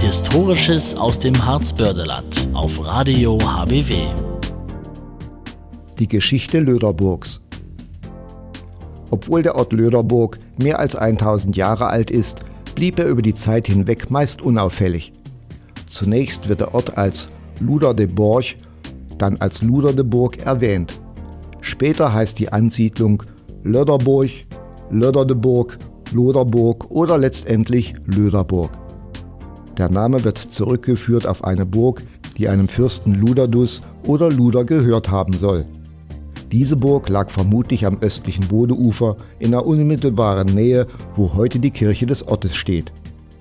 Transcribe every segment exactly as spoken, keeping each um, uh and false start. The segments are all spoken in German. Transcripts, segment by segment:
Historisches aus dem Harzbördeland auf Radio H B W. Die Geschichte Löderburgs. Obwohl der Ort Löderburg mehr als tausend Jahre alt ist, blieb er über die Zeit hinweg meist unauffällig. Zunächst wird der Ort als Luder de Borch, dann als Luder de Burg erwähnt. Später heißt die Ansiedlung Löderburg, Löder de Burg, Loderburg oder letztendlich Löderburg. Der Name wird zurückgeführt auf eine Burg, die einem Fürsten Luderdus oder Luder gehört haben soll. Diese Burg lag vermutlich am östlichen Bodeufer in der unmittelbaren Nähe, wo heute die Kirche des Ortes steht.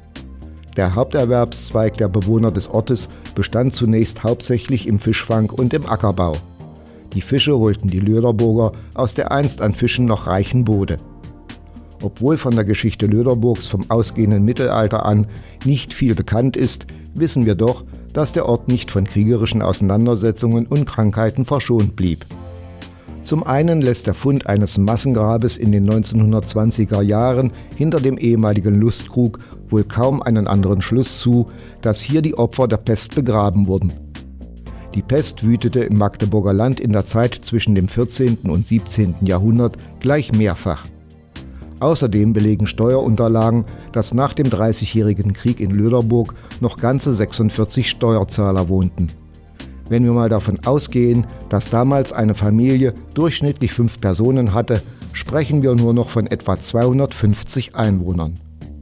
Der Haupterwerbszweig der Bewohner des Ortes bestand zunächst hauptsächlich im Fischfang und im Ackerbau. Die Fische holten die Löderburger aus der einst an Fischen noch reichen Bode. Obwohl von der Geschichte Löderburgs vom ausgehenden Mittelalter an nicht viel bekannt ist, wissen wir doch, dass der Ort nicht von kriegerischen Auseinandersetzungen und Krankheiten verschont blieb. Zum einen lässt der Fund eines Massengrabes in den neunzehnhundertzwanziger Jahren hinter dem ehemaligen Lustkrug wohl kaum einen anderen Schluss zu, dass hier die Opfer der Pest begraben wurden. Die Pest wütete im Magdeburger Land in der Zeit zwischen dem vierzehnten und siebzehnten Jahrhundert gleich mehrfach. Außerdem belegen Steuerunterlagen, dass nach dem Dreißigjährigen Krieg in Löderburg noch ganze sechsundvierzig Steuerzahler wohnten. Wenn wir mal davon ausgehen, dass damals eine Familie durchschnittlich fünf Personen hatte, sprechen wir nur noch von etwa zweihundertfünfzig Einwohnern.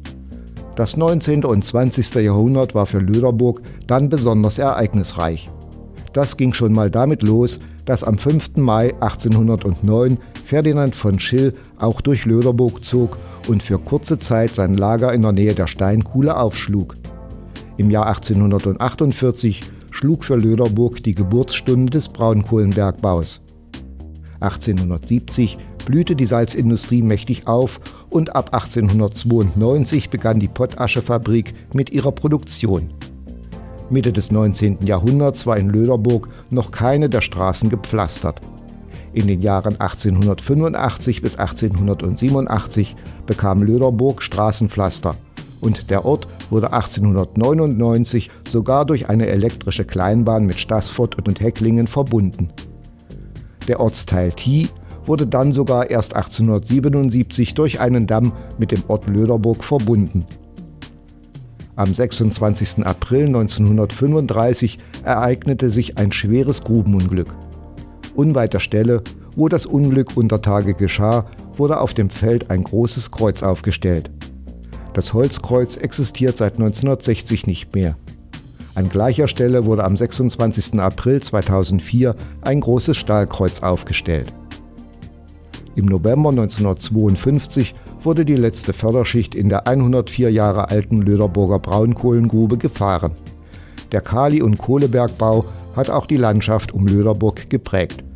Das neunzehnte und zwanzigste Jahrhundert war für Löderburg dann besonders ereignisreich. Das ging schon mal damit los, dass am fünften Mai achtzehnhundertneun Ferdinand von Schill auch durch Löderburg zog und für kurze Zeit sein Lager in der Nähe der Steinkuhle aufschlug. Im Jahr achtzehnhundertachtundvierzig schlug für Löderburg die Geburtsstunde des Braunkohlenbergbaus. achtzehnhundertsiebzig blühte die Salzindustrie mächtig auf und ab achtzehnhundertzweiundneunzig begann die Pottaschefabrik mit ihrer Produktion. Mitte des neunzehnten Jahrhunderts war in Löderburg noch keine der Straßen gepflastert. In den Jahren achtzehnhundertfünfundachtzig bis achtzehnhundertsiebenundachtzig bekam Löderburg Straßenpflaster und der Ort wurde achtzehnhundertneunundneunzig sogar durch eine elektrische Kleinbahn mit Staßfurt und Hecklingen verbunden. Der Ortsteil Thie wurde dann sogar erst achtzehnhundertsiebenundsiebzig durch einen Damm mit dem Ort Löderburg verbunden. Am sechsundzwanzigsten April neunzehnhundertfünfunddreißig ereignete sich ein schweres Grubenunglück. Unweit der Stelle, wo das Unglück unter Tage geschah, wurde auf dem Feld ein großes Kreuz aufgestellt. Das Holzkreuz existiert seit neunzehnhundertsechzig nicht mehr. An gleicher Stelle wurde am sechsundzwanzigsten April zweitausendvier ein großes Stahlkreuz aufgestellt. Im November neunzehnhundertzweiundfünfzig wurde die letzte Förderschicht in der hundertvier Jahre alten Löderburger Braunkohlengrube gefahren. Der Kali- und Kohlebergbau hat auch die Landschaft um Löderburg geprägt.